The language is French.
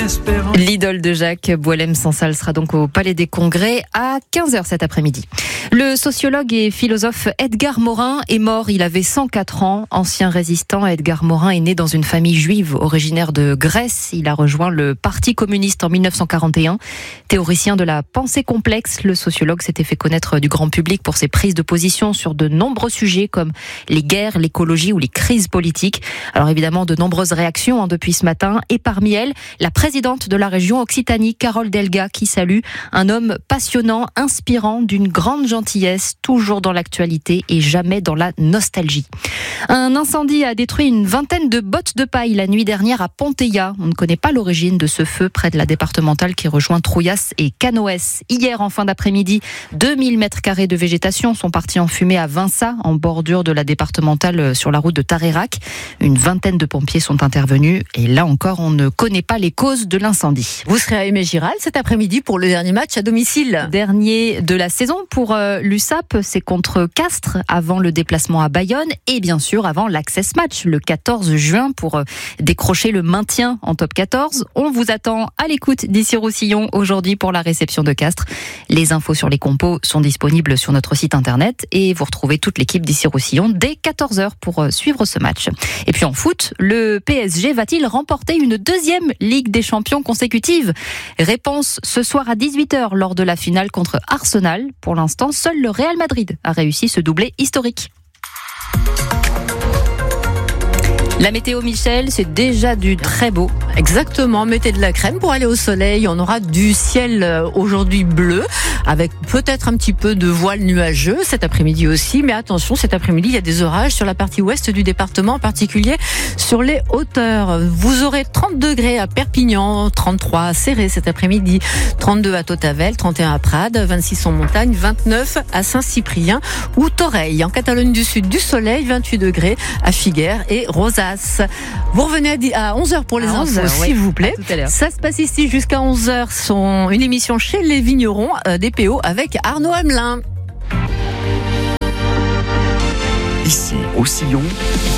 espérant. L'idole de Jacques, Boualem Sansal, sera donc au Palais des Congrès à 15h cet après-midi. Le sociologue et philosophe Edgar Morin est mort, il avait 104 ans. Ancien résistant, Edgar Morin est né dans une famille juive originaire de Grèce. Il a rejoint le Parti communiste en 1941. Théoricien de la pensée complexe, le sociologue s'était fait connaître du grand public pour ses prises de position sur de nombreux sujets comme les guerres, l'écologie ou les crises politiques. Alors évidemment, de nombreuses réactions depuis ce matin, et parmi elles, la présidente de la région Occitanie, Carole Delga, qui salue un homme passionnant, inspirant, d'une grande gentillesse, toujours dans l'actualité et jamais dans la nostalgie. Un incendie a détruit une vingtaine de bottes de paille la nuit dernière à Ponteilla. On ne connaît pas l'origine de ce feu près de la départementale qui rejoint Trouillas et Canoës. Hier, en fin d'après-midi, 2000 mètres carrés de végétation sont partis en fumée à Vinça, en bordure de la départementale sur la route de Tareyrac. Une vingtaine de pompiers sont intervenus et là encore, on ne connaît pas les causes de l'incendie. Vous serez à Aimé-Giral cet après-midi pour le dernier match à domicile. Dernier de la saison pour l'USAP, c'est contre Castres avant le déplacement à Bayonne et bien sûr avant l'Access Match le 14 juin pour décrocher le maintien en top 14. On vous attend à l'écoute d'ici Roussillon aujourd'hui pour la réception de Castres. Les infos sur les compos sont disponibles sur notre site internet et vous retrouvez toute l'équipe d'ici Roussillon dès 14h pour suivre ce match. Et puis en foot, le PSG va-t-il remporter une deuxième Ligue des Champions consécutive? Réponse ce soir à 18h lors de la finale contre Arsenal. Pour l'instant, seul le Real Madrid a réussi ce doublé historique. La météo, Michel, c'est déjà du très beau. Exactement, mettez de la crème pour aller au soleil. On aura du ciel aujourd'hui bleu, avec peut-être un petit peu de voile nuageux cet après-midi aussi. Mais attention, cet après-midi, il y a des orages sur la partie ouest du département, en particulier sur les hauteurs. Vous aurez 30 degrés à Perpignan, 33 à Céré cet après-midi, 32 à Tautavel, 31 à Prades, 26 en montagne, 29 à Saint-Cyprien ou Toreil. En Catalogne du Sud, du soleil, 28 degrés à Figueres et Rosas. Vous revenez à 11h pour les infos, s'il vous plaît. Ça se passe ici jusqu'à 11h. Une émission chez les vignerons DPO avec Arnaud Hamelin. Ici, au Sillon.